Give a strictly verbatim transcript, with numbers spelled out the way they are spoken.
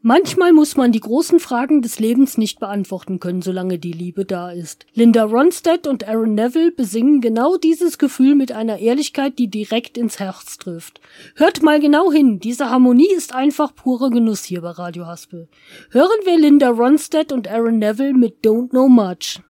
Manchmal muss man die großen Fragen des Lebens nicht beantworten können, solange die Liebe da ist. Linda Ronstadt und Aaron Neville besingen genau dieses Gefühl mit einer Ehrlichkeit, die direkt ins Herz trifft. Hört mal genau hin, diese Harmonie ist einfach purer Genuss hier bei Radio Haspel. Hören wir Linda Ronstadt und Aaron Neville mit Don't Know Much.